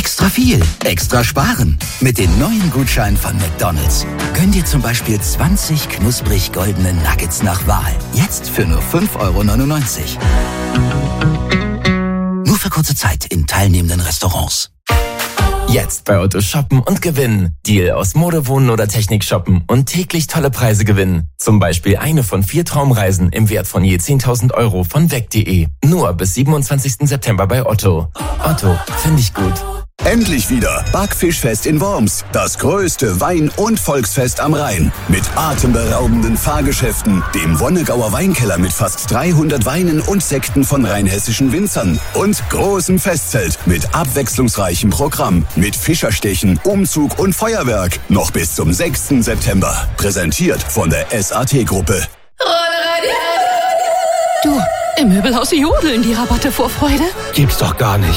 Extra viel, extra sparen. Mit den neuen Gutscheinen von McDonald's. Gönn dir zum Beispiel 20 knusprig goldene Nuggets nach Wahl. Jetzt für nur 5,99 €. Nur für kurze Zeit in teilnehmenden Restaurants. Jetzt bei Otto shoppen und gewinnen. Deal aus Mode, Wohnen oder Technik shoppen und täglich tolle Preise gewinnen. Zum Beispiel eine von 4 Traumreisen im Wert von je 10.000 € von weg.de. Nur bis 27. September bei Otto. Otto, finde ich gut. Endlich wieder Backfischfest in Worms. Das größte Wein- und Volksfest am Rhein. Mit atemberaubenden Fahrgeschäften, dem Wonnegauer Weinkeller mit fast 300 Weinen und Sekten von rheinhessischen Winzern und großem Festzelt mit abwechslungsreichem Programm. Mit Fischerstechen, Umzug und Feuerwerk. Noch bis zum 6. September. Präsentiert von der SAT-Gruppe. Du, im Möbelhaus jodeln die Rabatte vor Freude. Gibt's doch gar nicht.